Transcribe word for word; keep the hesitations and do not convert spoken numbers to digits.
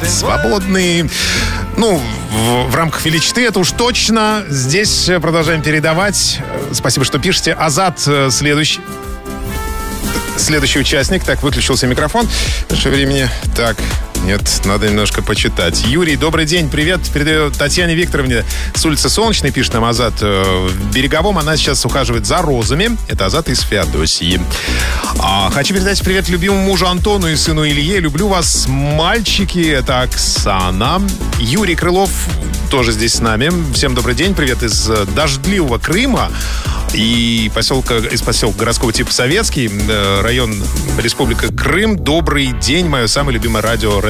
свободные. Ну, в, в рамках величины это уж точно. Здесь продолжаем передавать. Спасибо, что пишете. Азат следующий. Следующий участник. Так, выключился микрофон. Больше времени. Так, нет, надо немножко почитать. Юрий, добрый день, привет. Передаю Татьяне Викторовне с улицы Солнечной. Пишет нам Азат. В Береговом она сейчас ухаживает за розами. Это Азат из Феодосии. А, хочу передать привет любимому мужу Антону и сыну Илье. Люблю вас, мальчики. Это Оксана. Юрий Крылов тоже здесь с нами. Всем добрый день. Привет из дождливого Крыма. И поселка, из поселка городского типа Советский, район Республика Крым. Добрый день, мое самое любимое радио